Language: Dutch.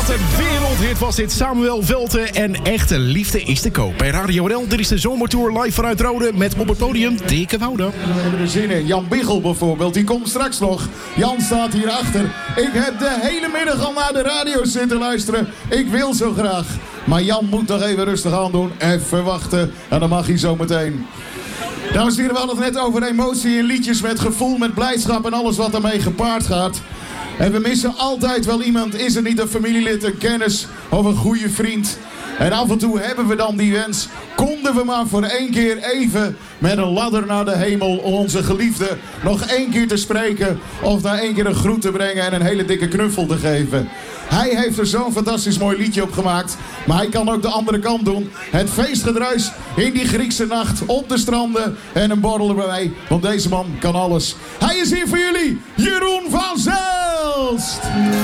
een wereldhit was dit. Samuel Velten en Echte Liefde is te koop. Bij Radio NL, dit is de Zomertour live vanuit Rode met op het podium Dikke Wouda. We hebben er zin in. Jan Biggel bijvoorbeeld, die komt straks nog. Jan staat hierachter. Ik heb de hele middag al naar de radio zitten luisteren. Ik wil zo graag. Maar Jan moet nog even rustig aan doen. Even wachten. En dan mag hij zo meteen. Dames en heren, we hadden het net over emotie in liedjes met gevoel, met blijdschap en alles wat daarmee gepaard gaat. En we missen altijd wel iemand. Is er niet een familielid, een kennis of een goede vriend? En af en toe hebben we dan die wens. Konden we maar voor 1 keer even met een ladder naar de hemel onze geliefde nog 1 keer te spreken. Of daar 1 keer een groet te brengen en een hele dikke knuffel te geven. Hij heeft er zo'n fantastisch mooi liedje op gemaakt. Maar hij kan ook de andere kant doen. Het feestgedruis in die Griekse nacht op de stranden. En een borrel erbij. Want deze man kan alles. Hij is hier voor jullie. Jeroen van Zelst.